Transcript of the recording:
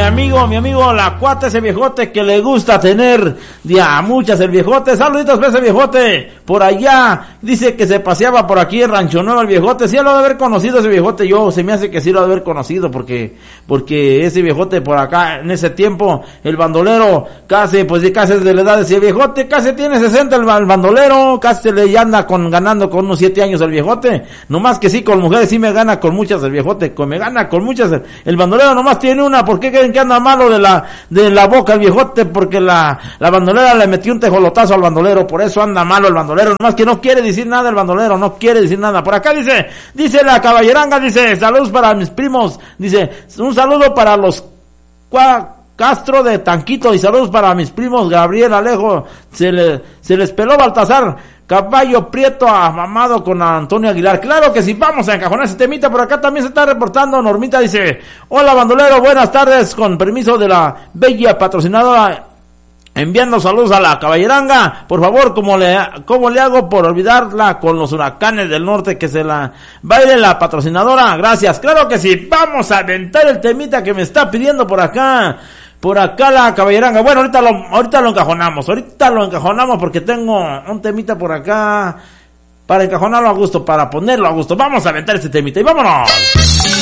mi amigo La Cuata, ese viejote que le gusta tener de a muchas el viejote. Saluditos para ese viejote por allá. Dice que se paseaba por aquí en Rancho Nuevo el viejote. Sí lo de haber conocido ese viejote, yo se me hace que sí lo de haber conocido porque ese viejote por acá en ese tiempo, el bandolero casi es de la edad de ese viejote, casi tiene 60 el bandolero, casi le anda ganando con unos 7 años el viejote. Nomás que sí, con mujeres sí me gana con muchas el viejote, me gana con muchas. El bandolero nomás tiene una. ¿Por qué creen que anda malo de la boca el viejote? Porque la bandolera le metió un tejolotazo al bandolero, por eso anda malo el bandolero. Nomás que no quiere decir nada el bandolero, no quiere decir nada. Por acá dice la caballeranga, dice, saludos para mis primos, dice, un saludo para los Castro de Tanquito y saludos para mis primos Gabriel, Alejo, se les peló Baltasar, Caballo Prieto amado con Antonio Aguilar. Claro que sí, vamos a encajonar ese temita. Por acá también se está reportando Normita, dice, hola bandolero, buenas tardes, con permiso de la bella patrocinadora, enviando saludos a la caballeranga. Por favor, ¿cómo le hago por olvidarla con los huracanes del norte? Que se la baile la patrocinadora. Gracias. Claro que sí, vamos a aventar el temita que me está pidiendo por acá la caballeranga. Bueno, ahorita lo encajonamos porque tengo un temita por acá para encajonarlo a gusto, para ponerlo a gusto. Vamos a aventar este temita y vámonos.